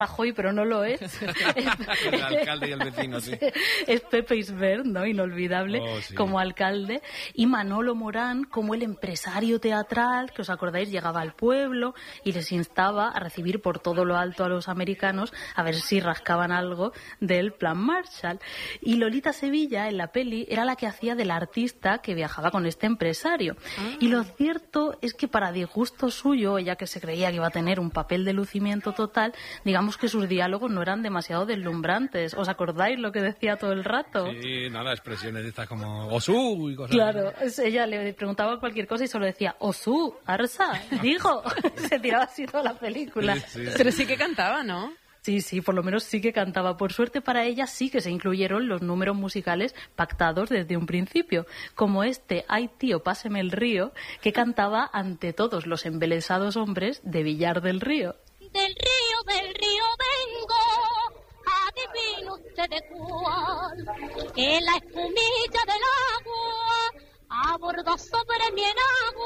Rajoy, pero no lo es. El alcalde y el vecino, sí. Es Pepe Isbert, ¿no? Inolvidable, sí. como alcalde. Y Manolo Morán, como el empresario teatral, que os acordáis, llegaba al pueblo y les instaba a recibir por todo lo alto a los americanos a ver si rascaban algo del Plan Marshall. Y Lolita Sevilla, en la peli, era la que hacía de la artista que viajaba con este empresario. Y lo cierto es que para disgusto suyo, ella que se creía que iba a tener un papel de lucimiento total, digamos que sus diálogos no eran demasiado deslumbrantes. ¿Os acordáis lo que decía todo el rato? Sí, nada, expresiones estas como Osú y cosas Claro, así. ella le preguntaba cualquier cosa y solo decía Osú, Arsa, dijo. Se tiraba así toda la película. Sí. Pero sí que cantaba, ¿no? Sí, por lo menos sí que cantaba. Por suerte para ella sí que se incluyeron los números musicales pactados desde un principio, como este Ay tío, páseme el río, que cantaba ante todos los embelesados hombres de Villar del Río. Del río vengo, adivine usted de cuál, que la espumilla del agua abordó sobre mi enagua